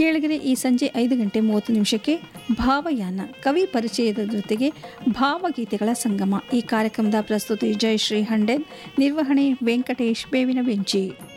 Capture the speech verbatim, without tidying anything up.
ಕೇಳಿದರೆ ಈ ಸಂಜೆ ಐದು ಗಂಟೆ ಮೂವತ್ತು ನಿಮಿಷಕ್ಕೆ ಭಾವಯಾನ ಕವಿ ಪರಿಚಯದ ಜೊತೆಗೆ ಭಾವಗೀತೆಗಳ ಸಂಗಮ. ಈ ಕಾರ್ಯಕ್ರಮದ ಪ್ರಸ್ತುತಿ ಜಯಶ್ರೀ ಹಂಡೆದ್, ನಿರ್ವಹಣೆ ವೆಂಕಟೇಶ್ ಬೇವಿನ ಬೆಂಚಿ.